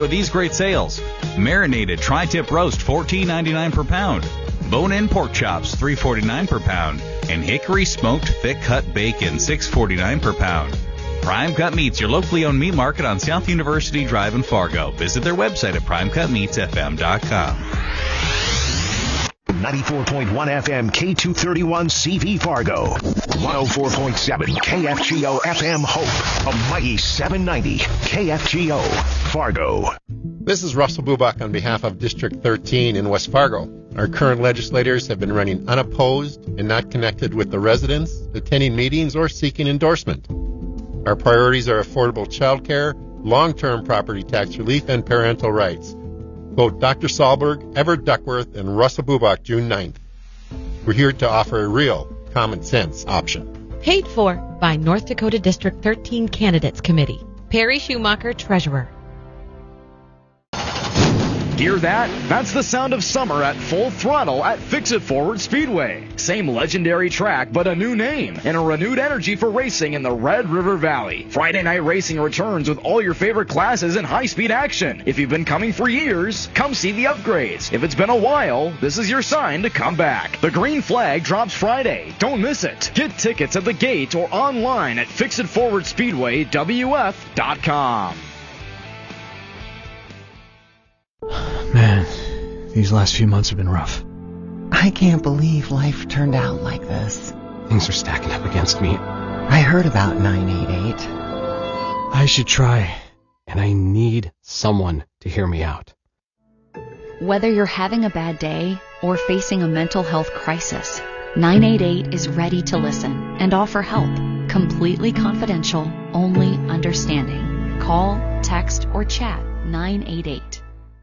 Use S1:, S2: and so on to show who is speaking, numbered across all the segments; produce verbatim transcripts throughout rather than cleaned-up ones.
S1: For these great sales: marinated tri-tip roast fourteen ninety-nine per pound, bone-in pork chops three forty-nine per pound, and hickory smoked thick cut bacon six forty-nine per pound. Prime Cut Meats, your locally owned meat market on South University Drive in Fargo. Visit their website at prime cut meats f m dot com.
S2: ninety-four point one F M K two thirty-one C V Fargo. one oh four point seven K F G O F M Hope. A mighty seven ninety K F G O Fargo.
S3: This is Russell Bubach on behalf of District thirteen in West Fargo. Our current legislators have been running unopposed and not connected with the residents, attending meetings, or seeking endorsement. Our priorities are affordable child care, long-term property tax relief, and parental rights. Vote Doctor Sahlberg, Everett Duckworth, and Russell Bubach June ninth. We're here to offer a real common sense option.
S4: Paid for by North Dakota District thirteen Candidates Committee. Perry Schumacher, Treasurer.
S5: Hear that? That's the sound of summer at full throttle at Fix-It Forward Speedway. Same legendary track, but a new name and a renewed energy for racing in the Red River Valley. Friday night racing returns with all your favorite classes and high-speed action. If you've been coming for years, come see the upgrades. If it's been a while, this is your sign to come back. The green flag drops Friday. Don't miss it. Get tickets at the gate or online at fix it forward speedway w f dot com.
S6: Man, these last few months have been rough.
S7: I can't believe life turned out like this.
S6: Things are stacking up against me.
S7: I heard about nine eight eight.
S6: I should try, and I need someone to hear me out.
S8: Whether you're having a bad day or facing a mental health crisis, nine eight eight is ready to listen and offer help. Completely confidential, only understanding. Call, text, or chat nine eight eight.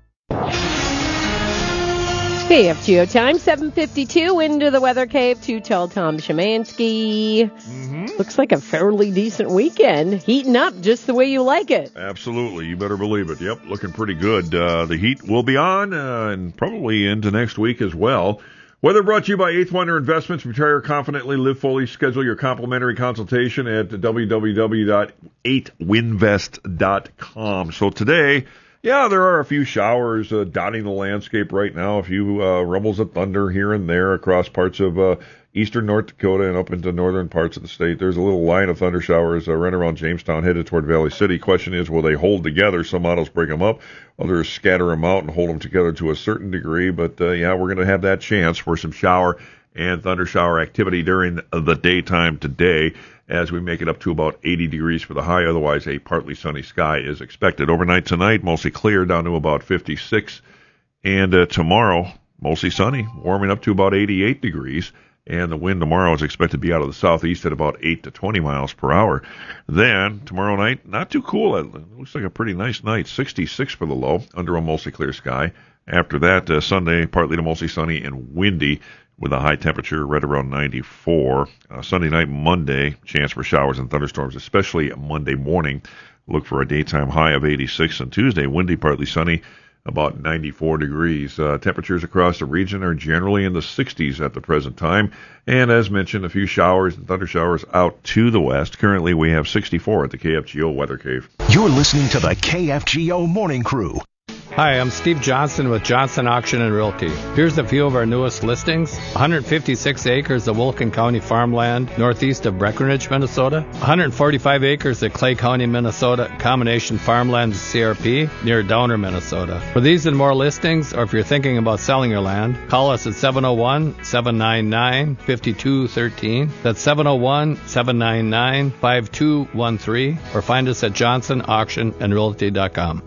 S9: K F G O time, seven fifty-two, into the weather cave to tell Tom Szymanski. Mm-hmm. Looks like a fairly decent weekend. Heating up just the way you like it.
S10: Absolutely. You better believe it. Yep, looking pretty good. Uh, the heat will be on uh, and probably into next week as well. Weather brought to you by Eighth Wonder Investments. Retire confidently, live fully. Schedule your complimentary consultation at w w w dot eight winvest dot com. So today, yeah, there are a few showers uh, dotting the landscape right now, a few uh, rumbles of thunder here and there across parts of uh, eastern North Dakota and up into northern parts of the state. There's a little line of thunder showers uh, right around Jamestown headed toward Valley City. Question is, will they hold together? Some models break them up. Others scatter them out and hold them together to a certain degree. But, uh, yeah, we're going to have that chance for some shower and thunder shower activity during the daytime today, as we make it up to about eighty degrees for the high. Otherwise, a partly sunny sky is expected. Overnight tonight, mostly clear, down to about fifty-six. And uh, tomorrow, mostly sunny, warming up to about eighty-eight degrees. And the wind tomorrow is expected to be out of the southeast at about eight to twenty miles per hour. Then, tomorrow night, not too cool. It looks like a pretty nice night. sixty-six for the low, under a mostly clear sky. After that, uh, Sunday, partly to mostly sunny and windy, with a high temperature right around ninety-four. Uh, Sunday night, Monday, chance for showers and thunderstorms, especially Monday morning. Look for a daytime high of eighty-six. And Tuesday, windy, partly sunny, about ninety-four degrees. Uh, temperatures across the region are generally in the sixties at the present time. And as mentioned, a few showers and thunder showers out to the west. Currently, we have sixty-four at the K F G O Weather Cave.
S2: You're listening to the K F G O Morning Crew.
S11: Hi, I'm Steve Johnson with Johnson Auction and Realty. Here's a few of our newest listings. one hundred fifty-six acres of Wilkin County farmland northeast of Breckenridge, Minnesota. one hundred forty-five acres of Clay County, Minnesota, combination farmland C R P near Downer, Minnesota. For these and more listings, or if you're thinking about selling your land, call us at seven oh one, seven nine nine, five two one three. That's seven oh one, seven nine nine, five two one three, or find us at johnson auction and realty dot com.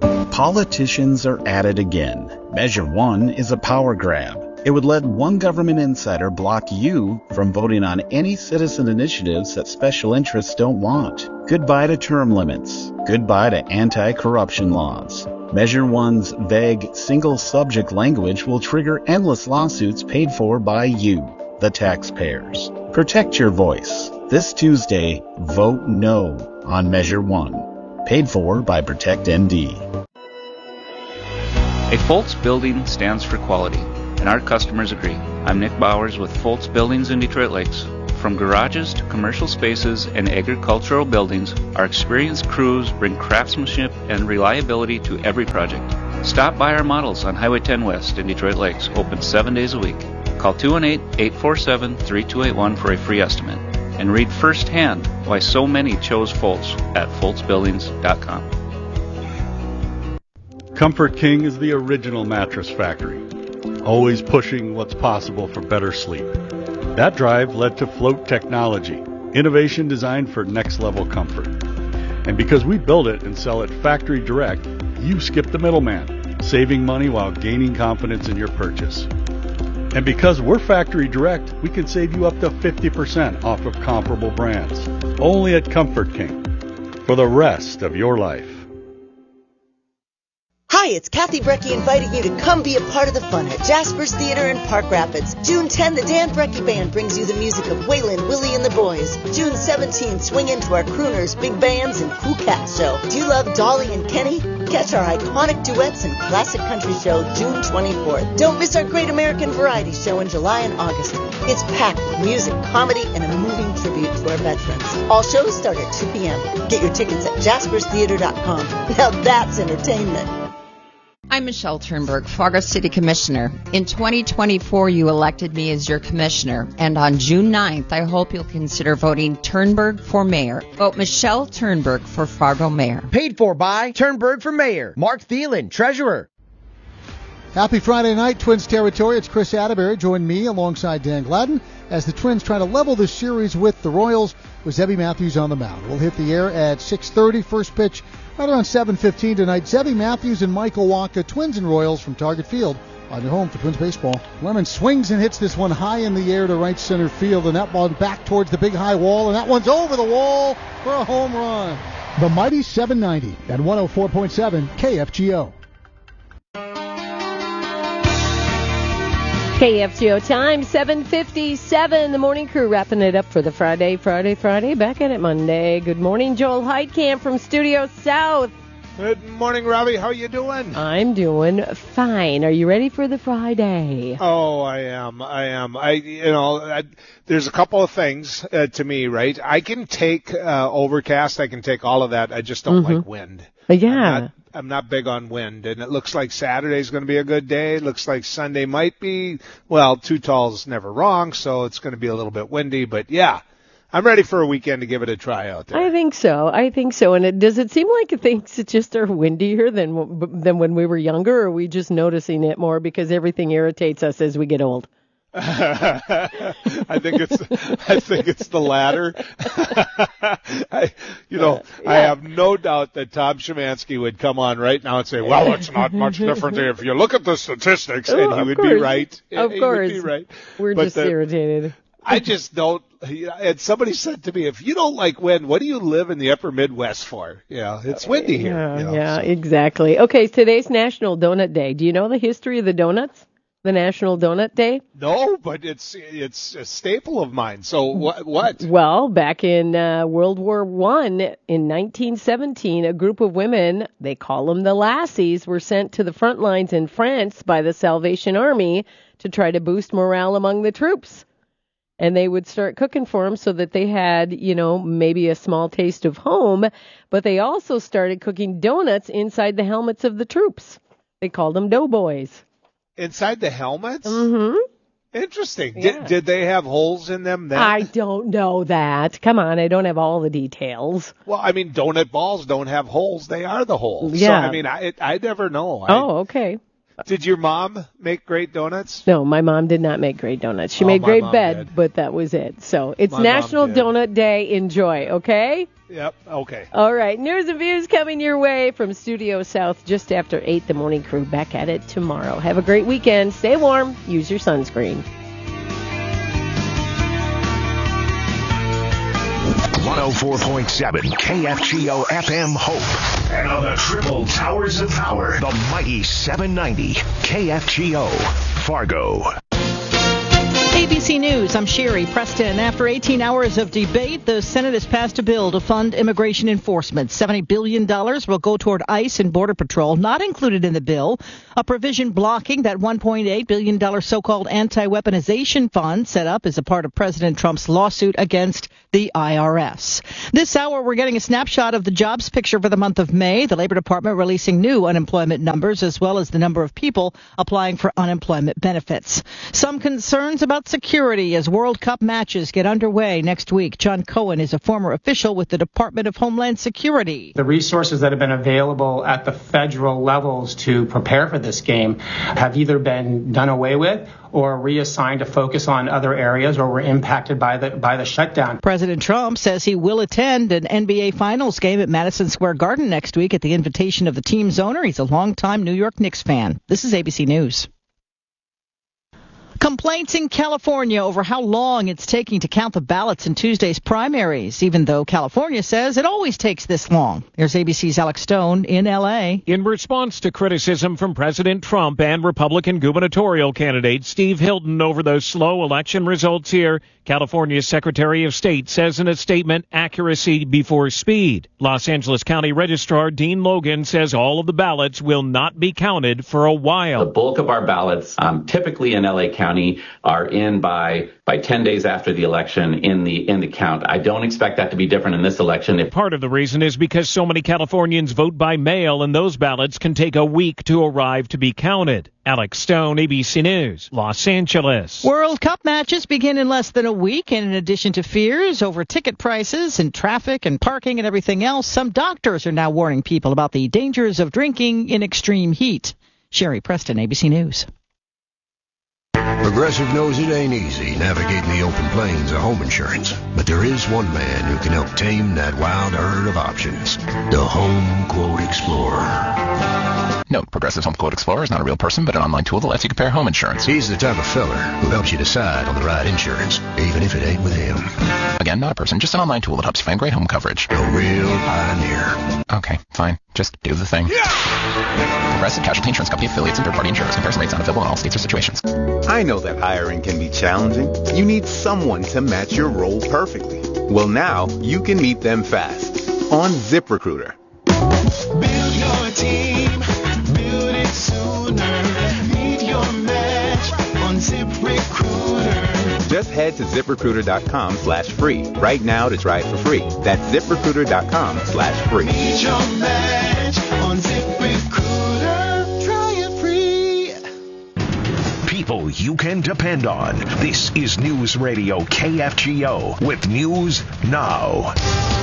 S12: Politicians are at it again. Measure one is a power grab. It would let one government insider block you from voting on any citizen initiatives that special interests don't want. Goodbye to term limits. Goodbye to anti-corruption laws. Measure one's vague, single-subject language will trigger endless lawsuits paid for by you, the taxpayers. Protect your voice. This Tuesday, vote no on Measure one. Paid for by Protect N D.
S13: A Foltz building stands for quality, and our customers agree. I'm Nick Bowers with Foltz Buildings in Detroit Lakes. From garages to commercial spaces and agricultural buildings, our experienced crews bring craftsmanship and reliability to every project. Stop by our models on Highway ten West in Detroit Lakes, open seven days a week. Call two one eight, eight four seven, three two eight one for a free estimate. And read firsthand why so many chose Foltz at foltz buildings dot com.
S14: Comfort King is the original mattress factory, always pushing what's possible for better sleep. That drive led to Float Technology, innovation designed for next-level comfort. And because we build it and sell it factory direct, you skip the middleman, saving money while gaining confidence in your purchase. And because we're factory direct, we can save you up to fifty percent off of comparable brands. Only at Comfort King. For the rest of your life.
S15: Hi, it's Kathy Brecky inviting you to come be a part of the fun at Jasper's Theater in Park Rapids. June tenth, the Dan Brecky Band brings you the music of Waylon, Willie, and the Boys. June seventeenth, swing into our crooners, big bands, and cool cat show. Do you love Dolly and Kenny? Catch our iconic duets and classic country show June twenty-fourth. Don't miss our Great American Variety Show in July and August. It's packed with music, comedy, and a moving tribute to our veterans. All shows start at two p.m. Get your tickets at jaspers theater dot com. Now that's entertainment.
S16: I'm Michelle Turnberg, Fargo City Commissioner. In twenty twenty-four, you elected me as your commissioner, and on June ninth, I hope you'll consider voting Turnberg for mayor. Vote Michelle Turnberg for Fargo mayor.
S17: Paid for by Turnberg for mayor. Mark Thielen, treasurer.
S18: Happy Friday night, Twins territory. It's Chris Atterbury. Join me alongside Dan Gladden as the Twins try to level this series with the Royals with Zebby Matthews on the mound. We'll hit the air at six thirty. First pitch right around seven fifteen tonight. Zebby Matthews and Michael Wacha, Twins and Royals from Target Field on your home for Twins baseball. Lemon swings and hits this one high in the air to right center field, and that one back towards the big high wall, and that one's over the wall for a home run. The mighty seven ninety at one oh four point seven K F G O.
S9: K F G O time, seven fifty-seven. The morning crew wrapping it up for the Friday, Friday, Friday. Back at it Monday. Good morning, Joel Heitkamp from Studio South.
S19: Good morning, Robbie. How you doing?
S9: I'm doing fine. Are you ready for the Friday?
S19: Oh, I am. I am. I, you know, I, there's a couple of things uh, to me, right? I can take uh, overcast. I can take all of that. I just don't mm-hmm. like wind.
S9: Yeah.
S19: I'm not, I'm not big on wind, and it looks like Saturday's going to be a good day. It looks like Sunday might be. Well, too tall's never wrong, so it's going to be a little bit windy. But yeah, I'm ready for a weekend to give it a try out there.
S9: I think so. I think so. And it, does it seem like things just are windier than than when we were younger, or are we just noticing it more because everything irritates us as we get old?
S19: I think it's I think it's the latter. I, you know, uh, yeah. I have no doubt that Tom Szymanski would come on right now and say, "Well, it's not much different if you look at the statistics,"
S9: Ooh,
S19: and he would
S9: course.
S19: be right.
S9: Of
S19: he
S9: course,
S19: would be right.
S9: We're
S19: but
S9: just
S19: the,
S9: irritated.
S19: I just don't. And somebody said to me, "If you don't like wind, what do you live in the upper Midwest for?" Yeah, it's windy here.
S9: Yeah,
S19: you know,
S9: yeah,
S19: so.
S9: Exactly. Okay, today's National Donut Day. Do you know the history of the donuts? The National Donut Day?
S19: No, but it's it's a staple of mine. So what? What?
S9: Well, back in uh, World War One, in nineteen seventeen, a group of women, they call them the Lassies, were sent to the front lines in France by the Salvation Army to try to boost morale among the troops. And they would start cooking for them so that they had, you know, maybe a small taste of home. But they also started cooking donuts inside the helmets of the troops. They called them doughboys.
S19: Inside the helmets?
S9: Mm-hmm.
S19: Interesting.
S9: Yeah.
S19: Did, did they have holes in them then?
S9: I don't know that. Come on, I don't have all the details.
S19: Well, I mean, donut balls don't have holes. They are the holes.
S9: Yeah.
S19: So, I mean, I I never know.
S9: Oh, okay.
S19: Did your mom make great donuts?
S9: No, my mom did not make great donuts. She
S19: oh,
S9: made great bed,
S19: did.
S9: but that was it. So it's
S19: my
S9: National Donut Day. Enjoy, okay?
S19: Yep, okay.
S9: All right, news and views coming your way from Studio South just after eight. The morning crew back at it tomorrow. Have a great weekend. Stay warm. Use your sunscreen.
S2: one oh four point seven K F G O F M Hope. And on the triple towers of power, the mighty seven ninety K F G O Fargo.
S20: A B C News, I'm Sherry Preston. After eighteen hours of debate, the Senate has passed a bill to fund immigration enforcement. seventy billion dollars will go toward ICE and Border Patrol. Not included in the bill, a provision blocking that one point eight billion dollars so-called anti-weaponization fund set up as a part of President Trump's lawsuit against the I R S. This hour, we're getting a snapshot of the jobs picture for the month of May. The Labor Department releasing new unemployment numbers as well as the number of people applying for unemployment benefits. Some concerns about security as World Cup matches get underway next week. John Cohen is a former official with the Department of Homeland Security.
S21: The resources that have been available at the federal levels to prepare for this game have either been done away with or reassigned to focus on other areas or were impacted by the by the shutdown.
S20: President Trump says he will attend an N B A Finals game at Madison Square Garden next week at the invitation of the team's owner. He's a longtime New York Knicks fan. This is A B C News. Complaints in California over how long it's taking to count the ballots in Tuesday's primaries, even though California says it always takes this long. Here's A B C's Alex Stone in L A.
S22: In response to criticism from President Trump and Republican gubernatorial candidate Steve Hilton over those slow election results here, California's Secretary of State says in a statement, accuracy before speed. Los Angeles County Registrar Dean Logan says all of the ballots will not be counted for a while.
S23: The bulk of our ballots, um, typically in L A County, are in by by ten days after the election in the in the count. I don't expect that to be different in this election. If
S22: Part of the reason is because so many Californians vote by mail, and those ballots can take a week to arrive to be counted. Alex Stone, A B C News, Los Angeles.
S20: World Cup matches begin in less than a week, and in addition to fears over ticket prices and traffic and parking and everything else, some doctors are now warning people about the dangers of drinking in extreme heat. Sherry Preston, A B C News.
S2: Progressive knows it ain't easy navigating the open plains of home insurance, but there is one man who can help tame that wild herd of options. The Home Quote Explorer.
S24: Note, Progressive's Home Quote Explorer is not a real person, but an online tool that lets you compare home insurance.
S2: He's the type of fella who helps you decide on the right insurance, even if it ain't with him.
S24: Again, not a person, just an online tool that helps you find great home coverage.
S2: A real pioneer.
S24: Okay, fine. Just do the thing. Yeah! Progressive Casualty Insurance Company affiliates and third-party insurers. Comparison rates not available in all states or situations.
S25: I know that hiring can be challenging. You need someone to match your role perfectly. Well, now you can meet them fast on ZipRecruiter.
S26: Build your team, build it sooner. Meet your match on ZipRecruiter.
S25: Just head to ZipRecruiter.com slash free right now to try it for free. That's ZipRecruiter.com slash free.
S26: Meet your match on ZipRecruiter. Try it free.
S2: People you can depend on. This is News Radio K F G O with News Now.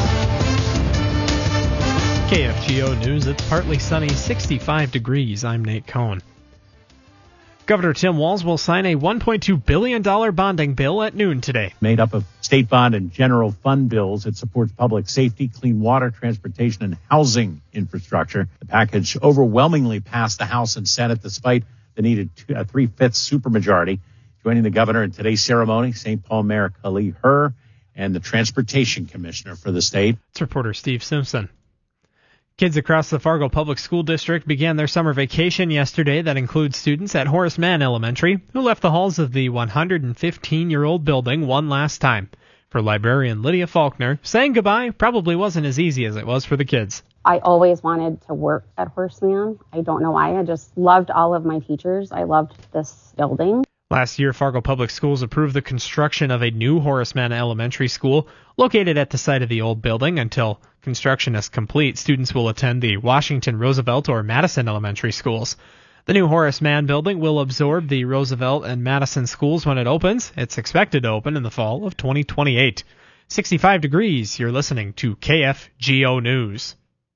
S27: K F G O News, it's partly sunny, sixty-five degrees. I'm Nate Cohn. Governor Tim Walz will sign a one point two billion dollars bonding bill at noon today.
S28: Made up of state bond and general fund bills, it supports public safety, clean water, transportation, and housing infrastructure. The package overwhelmingly passed the House and Senate despite the needed two, a three-fifths supermajority. Joining the governor in today's ceremony, Saint Paul Mayor Khalil Herr and the Transportation Commissioner for the state.
S27: It's reporter Steve Simpson. Kids across the Fargo Public School District began their summer vacation yesterday. That includes students at Horace Mann Elementary, who left the halls of the one hundred fifteen-year-old building one last time. For librarian Lydia Faulkner, saying goodbye probably wasn't as easy as it was for the kids.
S29: I always wanted to work at Horace Mann. I don't know why. I just loved all of my teachers. I loved this building.
S27: Last year, Fargo Public Schools approved the construction of a new Horace Mann Elementary School located at the site of the old building. Until construction is complete, students will attend the Washington, Roosevelt, or Madison elementary schools. The new Horace Mann building will absorb the Roosevelt and Madison schools when it opens. It's expected to open in the fall of twenty twenty-eight. sixty-five degrees, you're listening to K F G O News.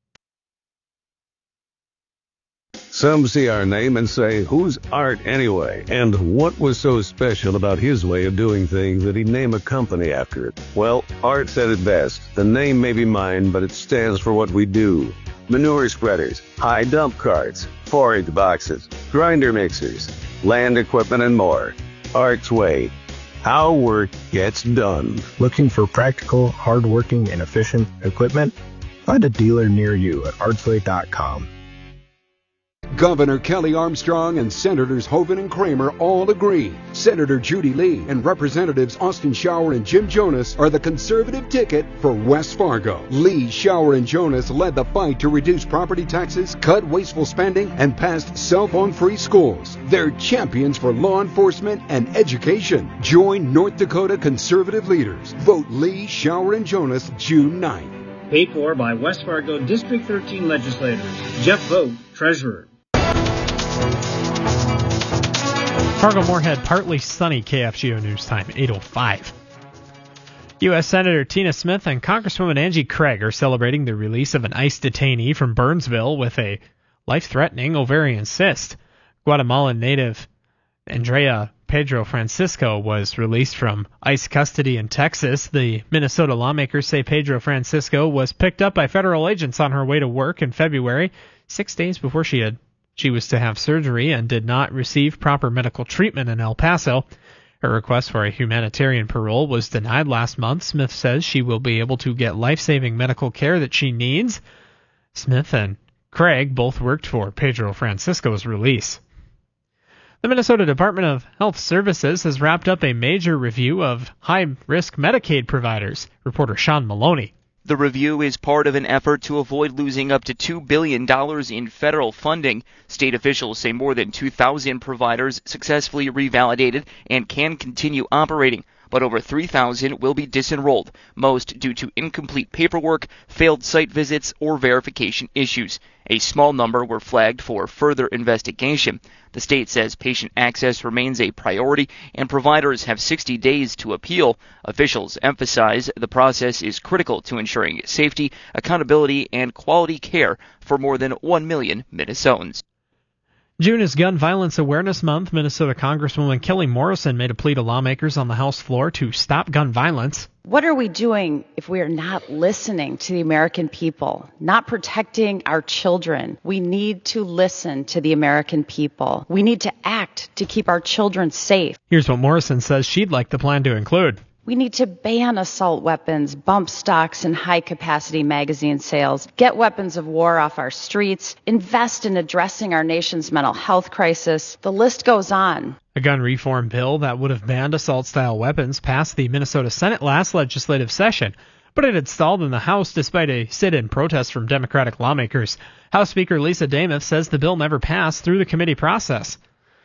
S30: Some see our name and say, who's Art anyway? And what was so special about his way of doing things that he'd name a company after it? Well, Art said it best. The name may be mine, but it stands for what we do. Manure spreaders, high dump carts, forage boxes, grinder mixers, land equipment, and more. Art's Way. How work gets done.
S31: Looking for practical, hardworking, and efficient equipment? Find a dealer near you at arts way dot com.
S1: Governor Kelly Armstrong and Senators Hoeven and Kramer all agree. Senator Judy Lee and Representatives Austin Shower and Jim Jonas are the conservative ticket for West Fargo. Lee, Shower, and Jonas led the fight to reduce property taxes, cut wasteful spending, and passed cell phone-free schools. They're champions for law enforcement and education. Join North Dakota conservative leaders. Vote Lee, Shower, and Jonas June ninth.
S3: Paid for by West Fargo District thirteen legislators. Jeff Vogt, Treasurer.
S27: Fargo-Moorhead, partly sunny. K F G O News Time, eight oh five. U S Senator Tina Smith and Congresswoman Angie Craig are celebrating the release of an ICE detainee from Burnsville with a life-threatening ovarian cyst. Guatemalan native Andrea Pedro Francisco was released from ICE custody in Texas. The Minnesota lawmakers say Pedro Francisco was picked up by federal agents on her way to work in February, six days before she had she was to have surgery, and did not receive proper medical treatment in El Paso. Her request for a humanitarian parole was denied last month. Smith says she will be able to get life-saving medical care that she needs. Smith and Craig both worked for Pedro Francisco's release. The Minnesota Department of Health Services has wrapped up a major review of high-risk Medicaid providers. Reporter Sean Maloney.
S4: The review is part of an effort to avoid losing up to two billion dollars in federal funding. State officials say more than two thousand providers successfully revalidated and can continue operating, but over three thousand will be disenrolled, most due to incomplete paperwork, failed site visits, or verification issues. A small number were flagged for further investigation. The state says patient access remains a priority and providers have sixty days to appeal. Officials emphasize the process is critical to ensuring safety, accountability, and quality care for more than one million Minnesotans.
S27: June is Gun Violence Awareness Month. Minnesota Congresswoman Kelly Morrison made a plea to lawmakers on the House floor to stop gun violence.
S5: What are we doing if we are not listening to the American people, not protecting our children? We need to listen to the American people. We need to act to keep our children safe.
S27: Here's what Morrison says she'd like the plan to include.
S5: We need to ban assault weapons, bump stocks, and high-capacity magazine sales, get weapons of war off our streets, invest in addressing our nation's mental health crisis. The list goes on.
S27: A gun reform bill that would have banned assault-style weapons passed the Minnesota Senate last legislative session, but it had stalled in the House despite a sit-in protest from Democratic lawmakers. House Speaker Lisa Damuth says the bill never passed through the committee process.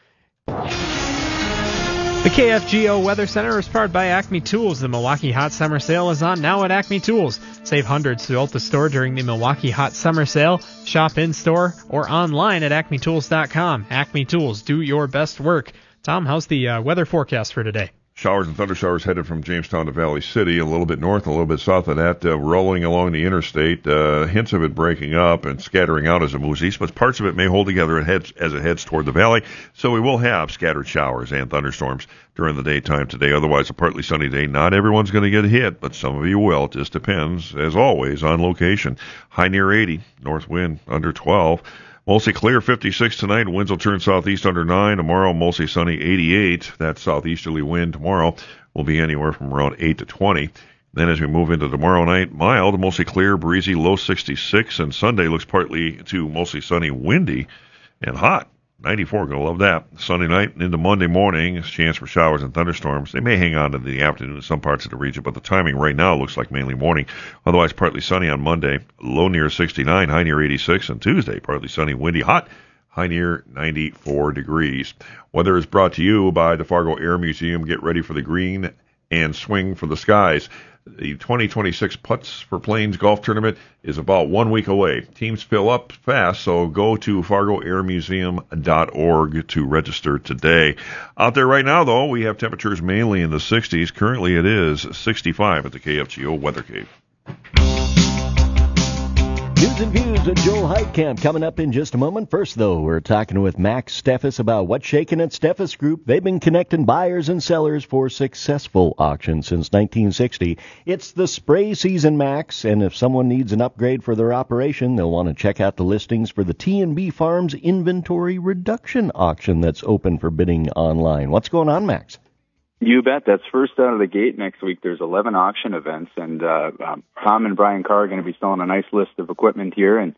S27: The K F G O Weather Center is powered by Acme Tools. The Milwaukee Hot Summer Sale is on now at Acme Tools. Save hundreds throughout the store during the Milwaukee Hot Summer Sale. Shop in-store or online at acme tools dot com. Acme Tools, do your best work. Tom, how's the uh, weather forecast for today?
S6: Showers and thunder showers headed from Jamestown to Valley City, a little bit north, a little bit south of that, uh, rolling along the interstate. Uh, hints of it breaking up and scattering out as it moves east, but parts of it may hold together and heads, as it heads toward the valley. So we will have scattered showers and thunderstorms during the daytime today. Otherwise, a partly sunny day. Not everyone's going to get hit, but some of you will. It just depends, as always, on location. High near eighty, north wind under twelve. Mostly clear, fifty-six tonight. Winds will turn southeast under nine. Tomorrow, mostly sunny, eighty-eight. That southeasterly wind tomorrow will be anywhere from around eight to twenty. Then as we move into tomorrow night, mild, mostly clear, breezy, low sixty-six. And Sunday looks partly to mostly sunny, windy, and hot. ninety-four, going to love that. Sunday night into Monday morning, chance for showers and thunderstorms. They may hang on to the afternoon in some parts of the region, but the timing right now looks like mainly morning. Otherwise, partly sunny on Monday, low near sixty-nine, high near eighty-six, and Tuesday, partly sunny, windy, hot, high near ninety-four degrees. Weather is brought to you by the Fargo Air Museum. Get ready for the green and swing for the skies. The twenty twenty-six Putts for Plains Golf Tournament is about one week away. Teams fill up fast, so go to fargo air museum dot org to register today. Out there right now, though, we have temperatures mainly in the sixties. Currently, it is sixty-five at the K F G O Weather Cave.
S7: News and views at Joel Heitkamp coming up in just a moment. First, though, we're talking with Max Steffes about what's shaking at Steffes Group. They've been connecting buyers and sellers for successful auctions since nineteen sixty. It's the spray season, Max, and if someone needs an upgrade for their operation, they'll want to check out the listings for the T and B Farms Inventory Reduction Auction that's open for bidding online. What's going on, Max?
S8: You bet. That's first out of the gate next week. There's eleven auction events, and uh, um, Tom and Brian Carr are going to be selling a nice list of equipment here, and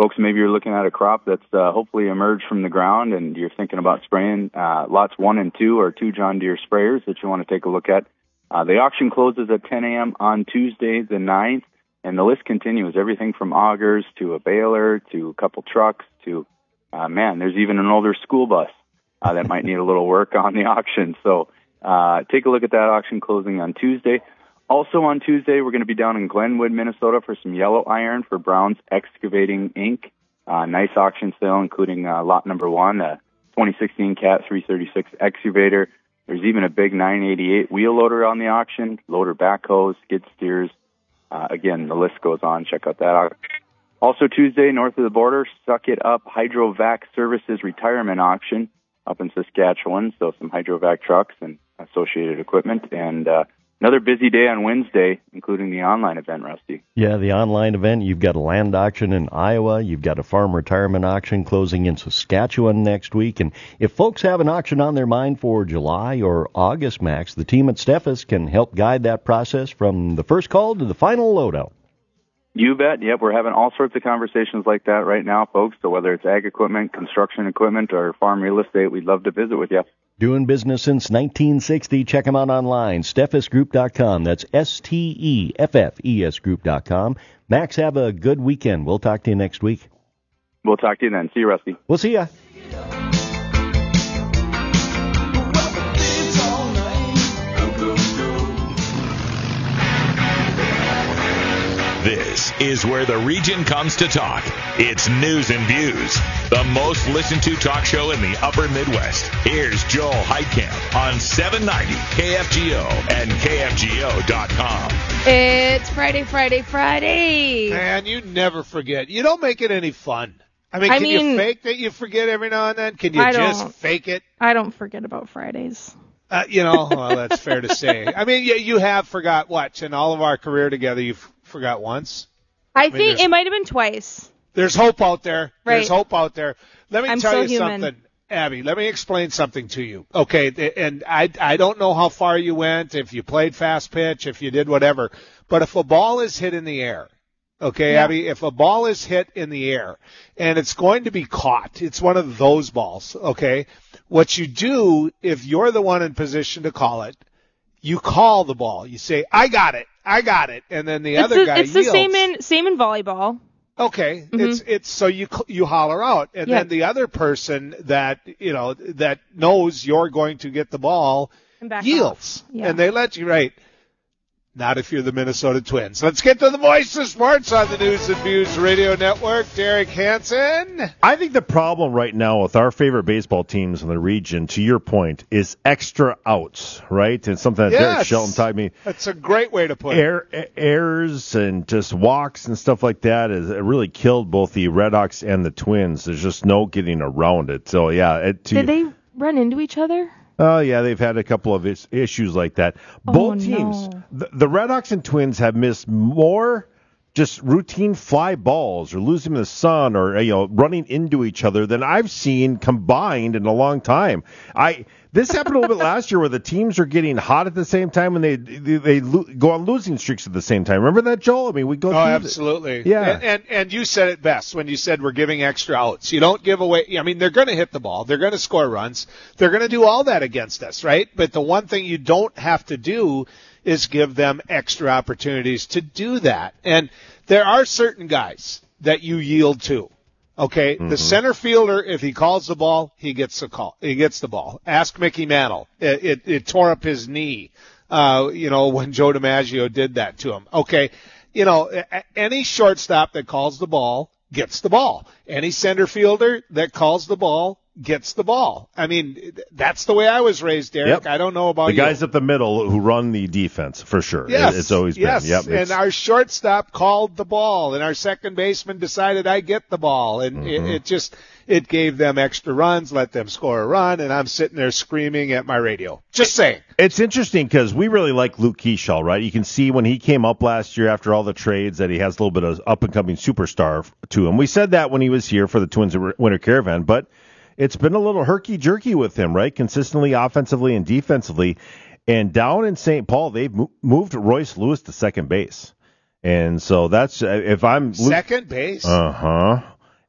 S8: folks, maybe you're looking at a crop that's uh, hopefully emerged from the ground and you're thinking about spraying. Uh, lots one and two are two John Deere sprayers that you want to take a look at. Uh, the auction closes at ten a.m. on Tuesday the ninth, and the list continues. Everything from augers to a baler to a couple trucks to, uh, man, there's even an older school bus uh, that might need a little work on the auction. So uh, take a look at that auction closing on Tuesday. Also on Tuesday, we're going to be down in Glenwood, Minnesota for some yellow iron for Brown's Excavating Incorporated. Uh, nice auction sale, including uh, lot number one, a twenty sixteen Cat three thirty-six excavator. There's even a big nine eighty-eight wheel loader on the auction, loader backhoes, skid steers. Uh, again, the list goes on. Check out that auction. Also Tuesday, north of the border, Suck It Up Hydrovac Services Retirement Auction up in Saskatchewan. So some Hydrovac trucks and associated equipment. And uh, another busy day on Wednesday, including the online event, Rusty.
S7: Yeah, the online event. You've got a land auction in Iowa. You've got a farm retirement auction closing in Saskatchewan next week. And if folks have an auction on their mind for July or August, Max, the team at Steffes can help guide that process from the first call to the final loadout.
S8: You bet. Yep, we're having all sorts of conversations like that right now, folks. So whether it's ag equipment, construction equipment, or farm real estate, we'd love to visit with you.
S7: Doing business since nineteen sixty. Check them out online, steffes group dot com. That's S T E F F E S group dot com. Max, have a good weekend. We'll talk to you next week.
S8: We'll talk to you then. See you, Rusty.
S7: We'll see ya.
S9: This is where the region comes to talk. It's News and Views, the most listened to talk show in the upper Midwest. Here's Joel Heitkamp on seven ninety K F G O and K F G O dot com.
S10: It's Friday, Friday, Friday.
S11: Man, you never forget. You don't make it any fun. I mean,
S10: I
S11: can
S10: mean,
S11: you fake that you forget every now and then? Can you
S10: I
S11: just
S10: don't.
S11: fake it?
S10: I don't forget about Fridays.
S11: Uh, you know, well, that's fair to say. I mean, you, you have forgot what? In all of our career together, you've forgot once?
S10: I,
S11: I mean,
S10: think it might have been twice.
S11: There's hope out there.
S10: Right.
S11: There's hope out there. Let me
S10: I'm
S11: tell
S10: so
S11: you
S10: human.
S11: something, Abby. Let me explain something to you. Okay, and I, I don't know how far you went, if you played fast pitch, if you did whatever, but if a ball is hit in the air, okay,
S10: Yeah.
S11: Abby, if a ball is hit in the air and it's going to be caught, it's one of those balls, okay? What you do, if you're the one in position to call it, you call the ball. You say, I got it, I got it, and then the
S10: It's
S11: other
S10: the,
S11: guy
S10: it's
S11: yields.
S10: the same in same in volleyball.
S11: Okay,
S10: Mhm.
S11: it's it's so you you holler out, and
S10: Yeah.
S11: then the other person that you know that knows you're going to get the ball
S10: And back
S11: yields,
S10: off. Yeah.
S11: and they let you right. Not if you're the Minnesota Twins. Let's get to the voice of sports on the News and Views Radio Network. Derek Hansen.
S12: I think the problem right now with our favorite baseball teams in the region, to your point, is extra outs, right? And something that Derek
S11: Yes.
S12: Shelton taught me.
S11: That's a great way to put it.
S12: Air, errors and just walks and stuff like that has it really killed both the Red Sox and the Twins. There's just no getting around it. So, yeah. It, to,
S10: Did they run into each other?
S12: Oh, yeah, they've had a couple of is- issues like that.
S10: Oh,
S12: Both teams,
S10: no.
S12: the, the Red Sox and Twins have missed more just routine fly balls or losing in the sun or, you know, running into each other than I've seen combined in a long time. I This happened a little bit last year where the teams are getting hot at the same time and they they, they lo- go on losing streaks at the same time. Remember that, Joel? I mean, we go
S11: Oh,
S12: through the-
S11: absolutely.
S12: Yeah.
S11: And, and and you said it best when you said we're giving extra outs. You don't give away. I mean, they're going to hit the ball. They're going to score runs. They're going to do all that against us, right? But the one thing you don't have to do is give them extra opportunities to do that. And there are certain guys that you yield to. Okay,
S12: Mm-hmm.
S11: the center fielder, if he calls the ball, he gets the call. He gets the ball. Ask Mickey Mantle. It, it, it tore up his knee, uh, you know, when Joe DiMaggio did that to him. Okay, you know, a- any shortstop that calls the ball gets the ball. Any center fielder that calls the ball gets the ball. I mean, that's the way I was raised, Derek.
S12: Yep.
S11: I don't know about
S12: the
S11: you.
S12: guys up the middle who run the defense for sure.
S11: Yes,
S12: It- it's always
S11: yes.
S12: been. Yep,
S11: and
S12: it's-
S11: our shortstop called the ball, and our second baseman decided I get the ball, and
S12: Mm-hmm.
S11: it, it just it gave them extra runs, let them score a run, and I'm sitting there screaming at my radio. Just saying.
S12: It's interesting because we really like Luke Keeschall, right? You can see when he came up last year after all the trades that he has a little bit of up-and-coming superstar to him. We said that when he was here for the Twins Winter Caravan, but it's been a little herky-jerky with him, right? Consistently offensively and defensively. And down in Saint Paul, they've mo- moved Royce Lewis to second base. And so that's, if I'm...
S11: Second base?
S12: Uh-huh.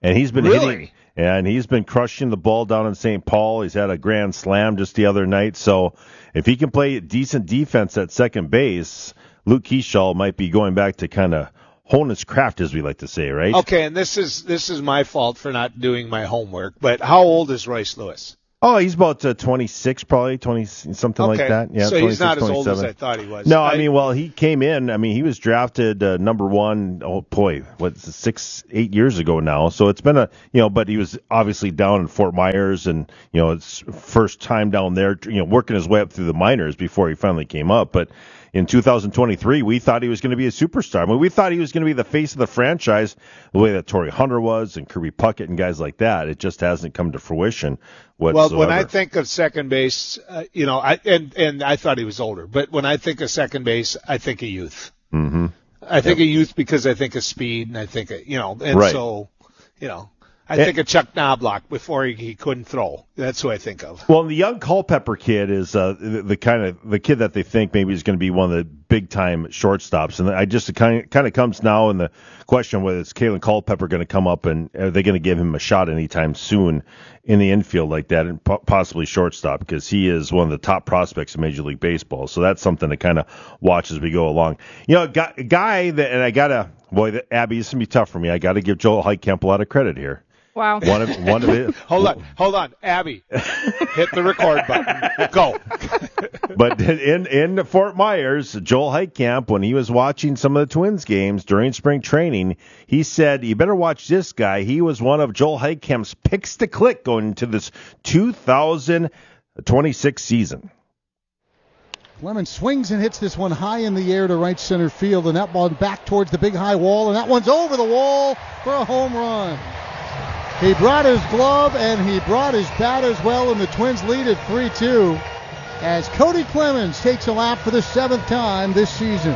S12: and he's been
S11: Really?
S12: hitting. And he's been crushing the ball down in Saint Paul. He's had a grand slam just the other night. So if he can play decent defense at second base, Luke Keeschall might be going back to kind of hone his craft, as we like to say, right?
S11: Okay, and this is this is my fault for not doing my homework. But how old is Royce Lewis?
S12: Oh, he's about uh, twenty-six, probably twenty, something
S11: Okay.
S12: like that. Yeah,
S11: So he's not as
S12: twenty-seven.
S11: old as I thought he was.
S12: No, I,
S11: I-
S12: mean, well, he came in. I mean, he was drafted uh, number one. Oh boy, what's it, six, eight years ago now. So it's been a, you know, but he was obviously down in Fort Myers, and you know, it's first time down there. You know, working his way up through the minors before he finally came up, but. In two thousand twenty-three, we thought he was going to be a superstar. I mean, we thought he was going to be the face of the franchise, the way that Torrey Hunter was and Kirby Puckett and guys like that. It just hasn't come to fruition whatsoever.
S11: Well, when I think of second base, uh, you know, I and and I thought he was older, but when I think of second base, I think of youth.
S12: Mm-hmm.
S11: I think of youth because I think of speed, and I think of, you know, and
S12: Right.
S11: so, you know, I
S12: And-
S11: think of Chuck Knobloch before he, he couldn't throw. That's who I think of.
S12: Well, the young Culpepper kid is uh, the, the kind of the kid that they think maybe is going to be one of the big time shortstops, and I just it kind of kind of comes now in the question whether it's Kalen Culpepper going to come up and are they going to give him a shot anytime soon in the infield like that, and po- possibly shortstop, because he is one of the top prospects in Major League Baseball. So that's something to kind of watch as we go along. You know, a guy, a guy that, and I gotta boy, the, Abby, this is gonna be tough for me. I got to give Joel Heitkamp a lot of credit here.
S10: Wow.
S12: One of one of it.
S11: Hold on, hold on, Abby, hit the record button. Go.
S12: But in in Fort Myers, Joel Heitkamp, when he was watching some of the Twins games during spring training, he said, "You better watch this guy. He was one of Joel Heitkamp's picks to click going into this two thousand twenty-six season."
S13: Clemens swings and hits this one high in the air to right center field, and that ball back towards the big high wall, and that one's over the wall for a home run. He brought his glove and he brought his bat as well, and the Twins lead at three two as Cody Clemens takes a lap for the seventh time this season.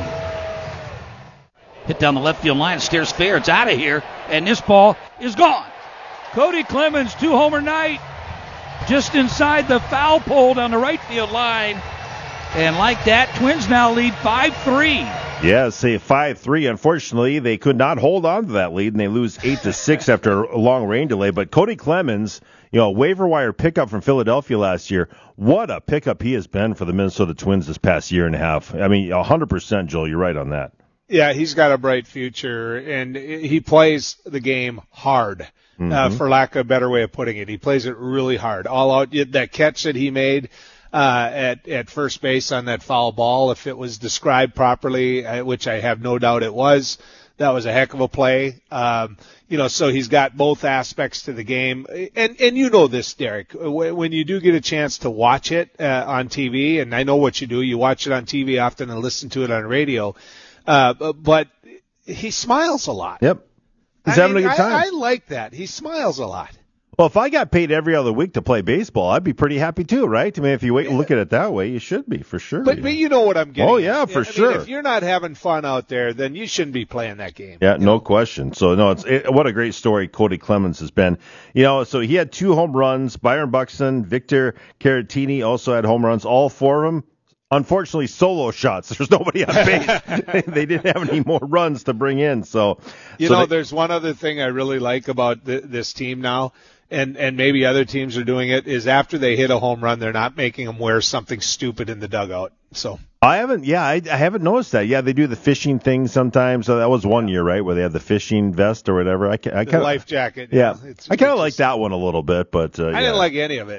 S14: Hit down the left field line, stares fair. It's out of here, and this ball is gone. Cody Clemens, two-homer night, just inside the foul pole down the right field line. And like that, Twins now lead five three.
S12: Yeah, say five three. Unfortunately, they could not hold on to that lead, and they lose eight to six after a long rain delay. But Cody Clemens, you know, waiver wire pickup from Philadelphia last year. What a pickup he has been for the Minnesota Twins this past year and a half. I mean, one hundred percent, Joel, you're right on that.
S11: Yeah, he's got a bright future, and he plays the game hard,
S12: Mm-hmm.
S11: uh, for lack of a better way of putting it. He plays it really hard. All out, that catch that he made uh, at at first base on that foul ball, if it was described properly, uh, which I have no doubt it was, that was a heck of a play. Um, you know, so he's got both aspects to the game, and and you know this, Derek, when you do get a chance to watch it uh, on T V, and I know what you do, you watch it on T V often and listen to it on radio. Uh, but he smiles a lot.
S12: Yep. He's
S11: I
S12: having
S11: mean,
S12: a good time.
S11: I, I like that. He smiles a lot.
S12: Well, if I got paid every other week to play baseball, I'd be pretty happy too, right? I mean, if you wait and look at it that way, you should be, for sure.
S11: But, but you know what I'm getting
S12: Oh,
S11: at.
S12: yeah, for
S11: I mean,
S12: sure.
S11: if you're not having fun out there, then you shouldn't be playing that game.
S12: Yeah, no question. So, no, it's it, what a great story Cody Clemens has been. You know, so he had two home runs. Byron Buxton, Victor Caratini also had home runs. All four of them, unfortunately, solo shots. There's nobody on base. They didn't have any more runs to bring in. So,
S11: You
S12: so
S11: know,
S12: they-
S11: there's one other thing I really like about th- this team now, and, and maybe other teams are doing it, is after they hit a home run, they're not making them wear something stupid in the dugout. So
S12: I haven't, yeah, I, I haven't noticed that. Yeah, they do the fishing thing sometimes. So that was one year, right, where they had the fishing vest or whatever. I, ca- I
S11: the
S12: kind
S11: life jacket.
S12: yeah,
S11: It's,
S12: I kind of like that one a little bit, but uh,
S11: I
S12: yeah.
S11: didn't like any of it.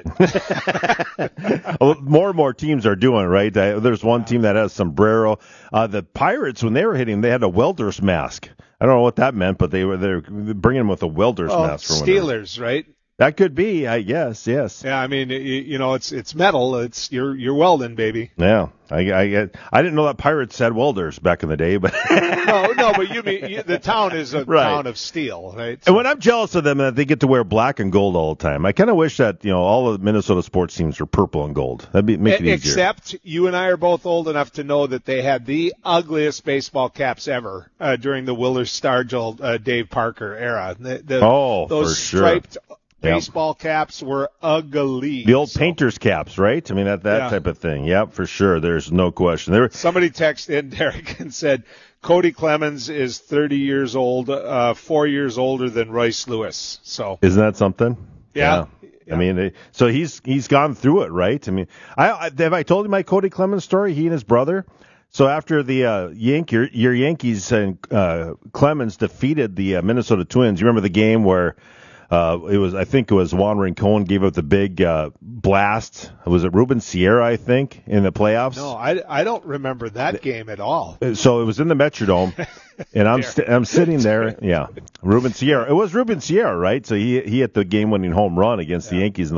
S12: More and more teams are doing it, right? I, there's one team that has sombrero. Uh, the Pirates, when they were hitting, they had a welder's mask. I don't know what that meant, but they were they're bringing them with a welder's
S11: Oh,
S12: mask for whatever.
S11: Steelers, right?
S12: That could be, I guess, yes.
S11: Yeah, I mean, you, you know, it's it's metal. It's you're you're welding, baby.
S12: Yeah, I, I I didn't know that Pirates had welders back in the day, but
S11: no, no, but you mean you, the town is a
S12: Right.
S11: town of steel, right?
S12: and when I'm jealous of them that they get to wear black and gold all the time, I kind of wish that you know all of the Minnesota sports teams were purple and gold. That'd be make it easier.
S11: Except you and I are both old enough to know that they had the ugliest baseball caps ever uh, during the Willers Stargell, uh, Dave Parker era. The, the,
S12: Oh,
S11: those
S12: for sure.
S11: striped Baseball caps were ugly.
S12: The old painter's caps, right? I mean, that, that
S11: Yeah.
S12: type of thing. Yep, for sure. There's no question. There.
S11: Somebody texted in, Derek, and said, Cody Clemens is thirty years old, uh, four years older than Royce Lewis. So
S12: Isn't that something?
S11: Yeah.
S12: I mean, they, so he's he's gone through it, right? I mean, I, I have I told you my Cody Clemens story? He and his brother. So after the uh, Yank, your, your Yankees and uh, Clemens defeated the uh, Minnesota Twins, you remember the game where uh, it was? I think it was Juan Rincon gave up the big uh, blast. Was it Ruben Sierra? I think in the playoffs.
S11: no, I, I don't remember that game at all.
S12: So it was in the Metrodome, and I'm st- I'm sitting there. Yeah, Ruben Sierra. It was Ruben Sierra, right? So he he hit the game-winning home run against the Yankees in the